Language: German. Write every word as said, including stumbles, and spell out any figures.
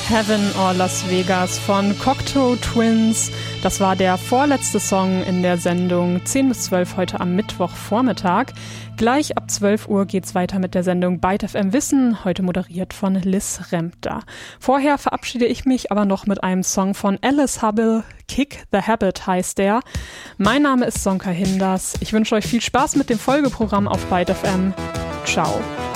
Heaven or Las Vegas von Cocteau Twins. Das war der vorletzte Song in der Sendung zehn bis zwölf heute am Mittwochvormittag. Gleich ab zwölf Uhr geht's weiter mit der Sendung Byte F M Wissen, heute moderiert von Liz Remter. Vorher verabschiede ich mich aber noch mit einem Song von Alice Hubble, Kick the Habit heißt der. Mein Name ist Sonka Hinders. Ich wünsche euch viel Spaß mit dem Folgeprogramm auf Byte F M. Ciao.